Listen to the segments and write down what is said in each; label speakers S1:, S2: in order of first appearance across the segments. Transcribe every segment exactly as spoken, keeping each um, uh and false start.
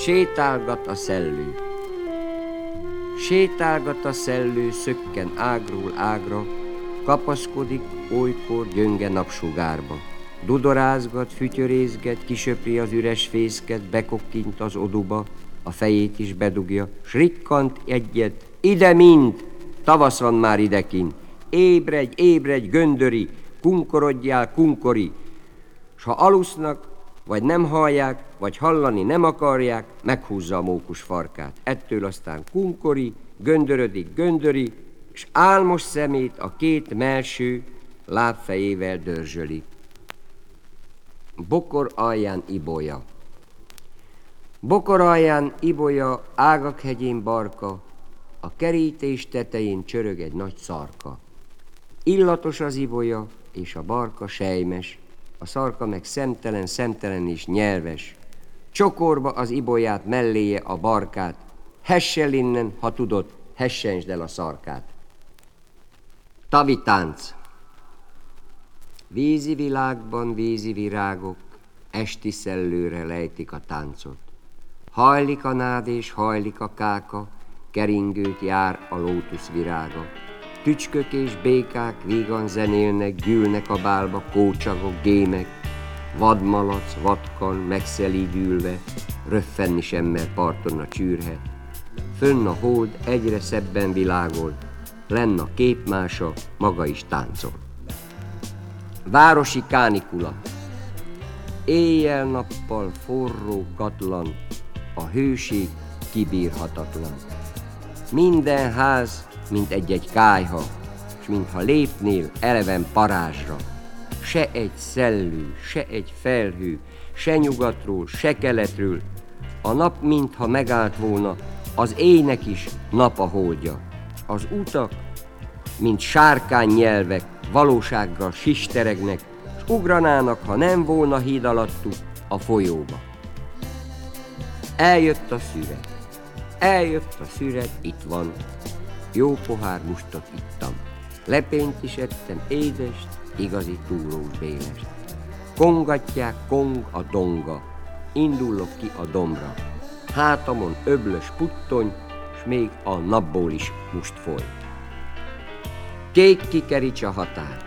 S1: Sétálgat a szellő. Sétálgat a szellő, szökken ágról ágra, kapaszkodik olykor gyönge napsugárba. Dudorázgat, fütyörézget, kisöpri az üres fészket, bekokkint az oduba, a fejét is bedugja, s rikkant egyet, ide mind, tavasz van már idekint, ébredj, ébredj, göndöri, kunkorodjál, kunkori, s ha alusznak, vagy nem hallják, vagy hallani nem akarják, meghúzza a mókus farkát. Ettől aztán kunkori, göndörödik, göndöri, s álmos szemét a két melső lábfejével dörzsöli. Bokor alján ibolya. Bokor alján ibolya, ágak hegyén barka, a kerítés tetején csörög egy nagy szarka. Illatos az ibolya, és a barka sejmes, a szarka meg szemtelen, szemtelen és nyelves. Csokorba az ibolyát, melléje a barkát, hessel innen, ha tudod, hessensd el a szarkát. Tavitánc. Vízi világban vízi virágok esti szellőre lejtik a táncot. Hajlik a nád és hajlik a káka, keringőt jár a lótusz virága. Tücskök és békák vígan zenélnek, gyűlnek a bálba kócsagok, gémek, vadmalac, vadkan megszelídülve, röffenni sem mer parton a csűrhe. Fönn a hold egyre szebben világol, lenn a képmása, maga is táncol. Városi kánikula. Éjjel-nappal forró katlan, a hőség kibírhatatlan. Minden ház, mint egy-egy kályha, s mintha lépnél eleven parázsra. Se egy szellő, se egy felhő, se nyugatról, se keletről. A nap mintha megállt volna, az éjnek is nap a holdja. Az utak, mint sárkány nyelvek, valósággal sisteregnek, s ugranának, ha nem volna híd alattuk a folyóba. Eljött a szüret, eljött a szüret, itt van. Jó pohár mustot ittam, lepényt is ettem, édest, igazi túrós bélest. Kongatják, kong a donga, indullok ki a dombra. Hátamon öblös puttony, s még a napból is must foly. Kék kikerics a határ.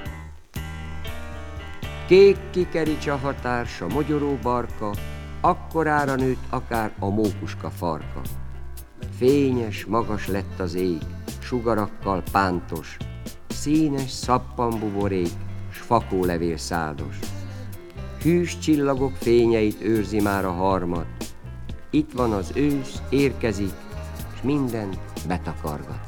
S1: Kék kikerics a határ, s a mogyoró barka, akkorára nőtt akár a mókuska farka. Fényes, magas lett az ég, sugarakkal pántos, színes szappanbuborék, s fakólevél szádos. Hűs csillagok fényeit őrzi már a harmat. Itt van az ősz, érkezik, s mindent betakargat.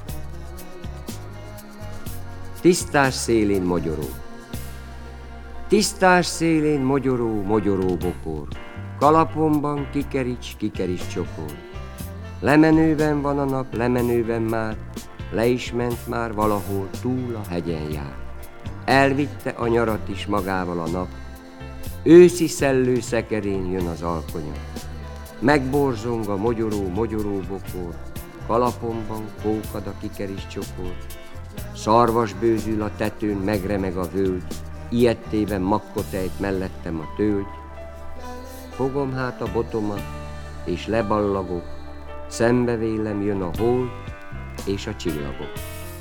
S1: Tisztás szélén mogyoró. Tisztás szélén mogyoró, mogyoró bokor. Kalapomban kikerics, kikerics csokor. Lemenőben van a nap, lemenőben már, le is ment már valahol, túl a hegyen jár. Elvitte a nyarat is magával a nap, őszi szellő szekerén jön az alkonya. Megborzong a mogyoró, mogyoró bokor, kalapomban kókad a kikerics csokor. Szarvas bőzül a tetőn, megremeg a völgy, ijedtében makkot ejt mellettem a tölgy. Fogom hát a botomat, és leballagok, szembe vélem jön a hold és a csillagok.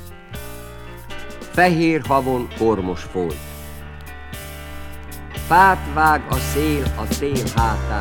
S1: Fehér havon kormos folt. Fát vág a szél a szél hátán.